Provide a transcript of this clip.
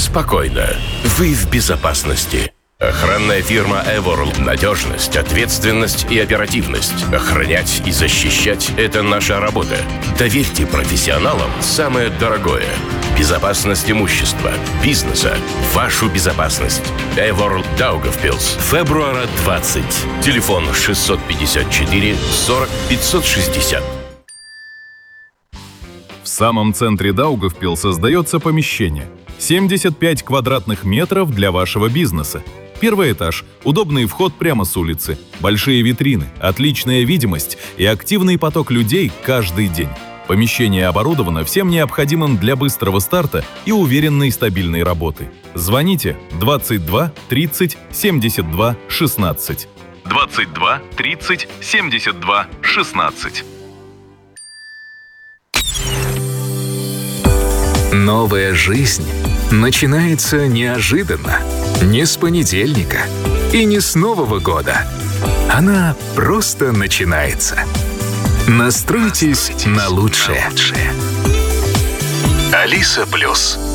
Спокойно. Вы в безопасности. Охранная фирма Eworld. Надежность, ответственность и оперативность. Охранять и защищать – это наша работа. Доверьте профессионалам самое дорогое. Безопасность имущества, бизнеса, вашу безопасность. Eworld Daugavpils. Февруара 20. Телефон 654 40 560. В самом центре Даугавпилса сдается помещение. 75 квадратных метров для вашего бизнеса. Первый этаж, удобный вход прямо с улицы, большие витрины, отличная видимость и активный поток людей каждый день. Помещение оборудовано всем необходимым для быстрого старта и уверенной стабильной работы. Звоните 22 30 72 16. 22 30 72 16. Новая жизнь начинается неожиданно. Не с понедельника и не с Нового года. Она просто начинается. Настройтесь на лучшее. Алиса Плюс.